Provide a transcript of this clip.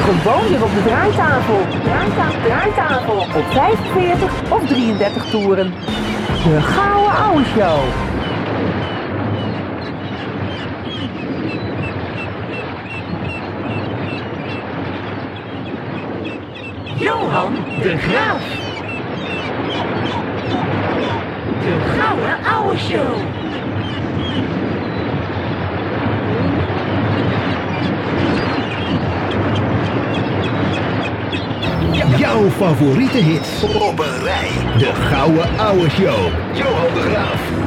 Gewoon hier op de draaitafel. Draaitafel. Op 45 of 33 toeren. De Gouden Ouwe Show. Johan de Graaf. De Gouden Ouwe Show. Jouw favoriete hits op een rij. De Gouden Ouwe Show. Johan de Graaf.